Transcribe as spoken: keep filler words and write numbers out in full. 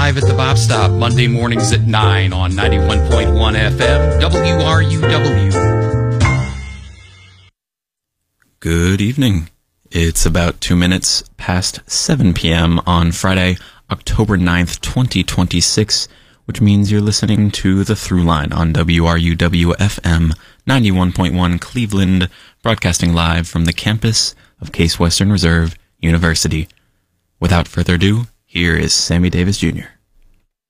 live at the Bop Stop, Monday mornings at nine on ninety-one point one F M, W R U W. Good evening. It's about two minutes past seven p.m. on Friday, October ninth, twenty twenty-six, which means you're listening to The Throughline on W R U W F M ninety-one point one Cleveland, broadcasting live from the campus of Case Western Reserve University. Without further ado, here is Sammy Davis Junior